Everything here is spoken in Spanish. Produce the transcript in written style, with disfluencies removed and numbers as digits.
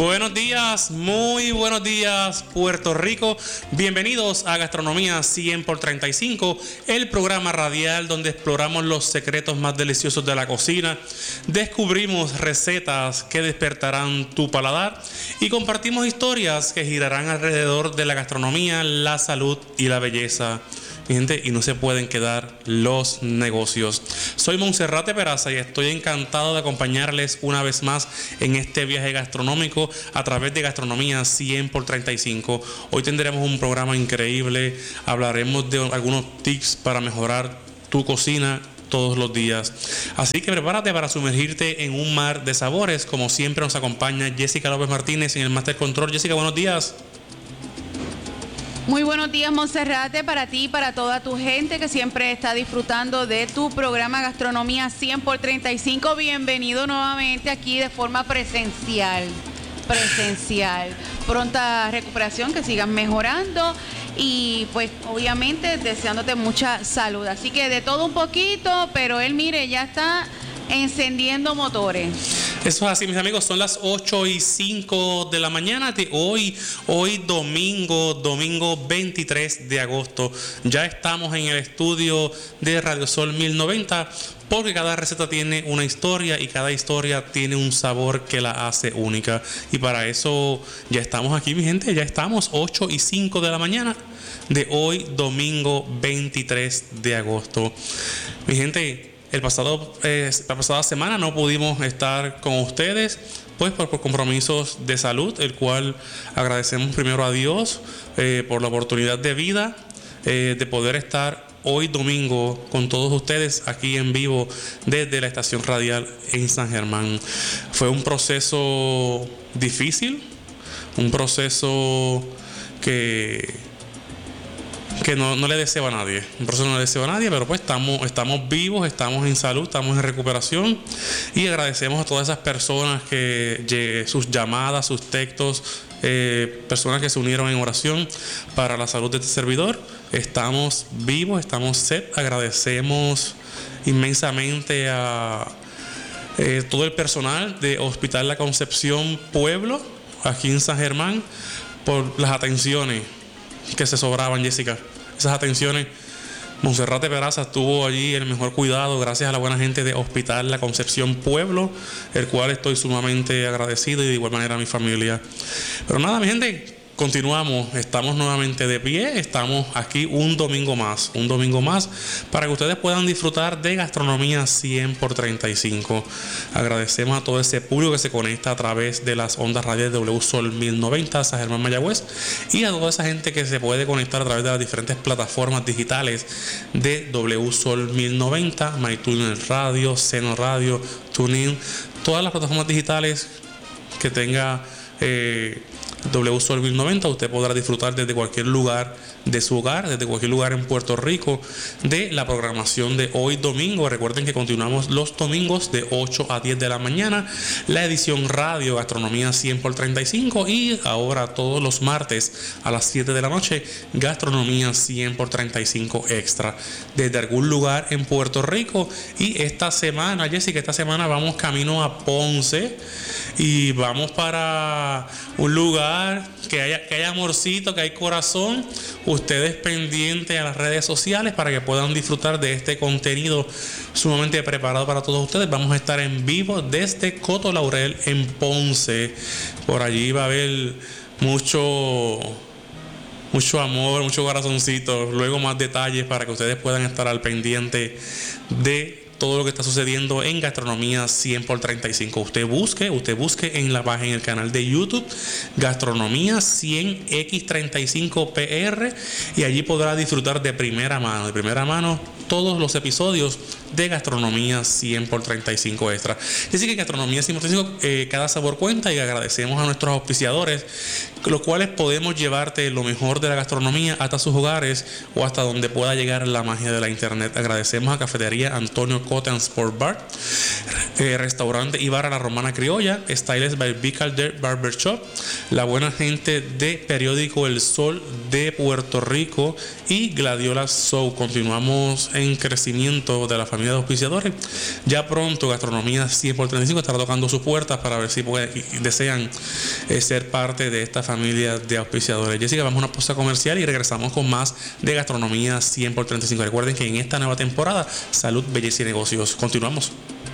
Buenos días, muy buenos días, Puerto Rico. Bienvenidos a Gastronomía 100 por 35, el programa radial donde exploramos los secretos más deliciosos de la cocina, descubrimos recetas que despertarán tu paladar y compartimos historias que girarán alrededor de la gastronomía, la salud y la belleza. Mi gente, y no se pueden quedar los negocios. Soy Monserrate Peraza y estoy encantado de acompañarles una vez más en este viaje gastronómico a través de Gastronomía 100 por 35. Hoy tendremos un programa increíble, hablaremos de algunos tips para mejorar tu cocina todos los días. Así que prepárate para sumergirte en un mar de sabores. Como siempre nos acompaña Jessica López Martínez en el Master Control. Jessica, buenos días. Muy buenos días, Monserrate, para ti y para toda tu gente que siempre está disfrutando de tu programa Gastronomía 100 por 35. Bienvenido nuevamente aquí de forma presencial. Pronta recuperación, que sigan mejorando y pues obviamente deseándote mucha salud. Así que de todo un poquito, pero él, mire, ya está encendiendo motores. Eso es así, mis amigos, son las 8:05 de la mañana de hoy domingo 23 de agosto. Ya estamos en el estudio de Radio Sol 1090, porque cada receta tiene una historia y cada historia tiene un sabor que la hace única. Y para eso ya estamos aquí, mi gente, ya estamos 8:05 de la mañana de hoy domingo 23 de agosto. Mi gente, la pasada semana no pudimos estar con ustedes, pues por compromisos de salud, el cual agradecemos primero a Dios por la oportunidad de vida, de poder estar hoy domingo con todos ustedes aquí en vivo desde la estación radial en San Germán. Fue un proceso difícil, un proceso que no le deseo a nadie. Un proceso no le deseo a nadie, pero pues estamos vivos, estamos en salud, estamos en recuperación y agradecemos a todas esas personas que sus llamadas, sus textos, personas que se unieron en oración para la salud de este servidor. Estamos vivos, estamos set. Agradecemos inmensamente a todo el personal de Hospital La Concepción Pueblo, aquí en San Germán, por las atenciones que se sobraban, Jessica. Esas atenciones, Monserrate Peraza tuvo allí el mejor cuidado gracias a la buena gente de Hospital La Concepción Pueblo, el cual estoy sumamente agradecido, y de igual manera a mi familia. Pero nada, mi gente, continuamos, estamos nuevamente de pie, estamos aquí un domingo más para que ustedes puedan disfrutar de Gastronomía 100 por 35. Agradecemos a todo ese público que se conecta a través de las ondas radiales de W Sol 1090 San Germán Mayagüez, y a toda esa gente que se puede conectar a través de las diferentes plataformas digitales de W Sol 1090, MyTuner Radio, Seno Radio, TuneIn, todas las plataformas digitales que tenga W Sol 1090. Usted podrá disfrutar desde cualquier lugar de su hogar, desde cualquier lugar en Puerto Rico, de la programación de hoy domingo. Recuerden que continuamos los domingos de 8 a 10 de la mañana, la edición radio Gastronomía 100 por 35, y ahora todos los martes a las 7 de la noche, Gastronomía 100 por 35 extra, desde algún lugar en Puerto Rico. Y esta semana, Jessica, vamos camino a Ponce y vamos para un lugar que haya amorcito, que hay corazón. Ustedes pendientes a las redes sociales para que puedan disfrutar de este contenido sumamente preparado para todos ustedes. Vamos a estar en vivo desde Coto Laurel en Ponce. Por allí va a haber mucho amor, mucho corazoncito. Luego más detalles para que ustedes puedan estar al pendiente de todo lo que está sucediendo en Gastronomía 100 por 35. Usted busque en la página, en el canal de YouTube, Gastronomía 100X35PR, y allí podrá disfrutar de primera mano todos los episodios de Gastronomía 100 por 35 extra. Así que Gastronomía 100 por 35, cada sabor cuenta, y agradecemos a nuestros auspiciadores, los cuales podemos llevarte lo mejor de la gastronomía hasta sus hogares o hasta donde pueda llegar la magia de la internet. Agradecemos a Cafetería Antonio Cote and Sport Bar, Restaurante y Bar a la Romana Criolla, Styles by Bicalder Barber Shop, la buena gente de Periódico El Sol de Puerto Rico y Gladiola Show. Continuamos en crecimiento de la familia familia de auspiciadores. Ya pronto Gastronomía 100x35 estará tocando sus puertas para ver si desean ser parte de esta familia de auspiciadores. Jessica, vamos a una pausa comercial y regresamos con más de Gastronomía 100x35. Recuerden que en esta nueva temporada, salud, belleza y negocios. Continuamos.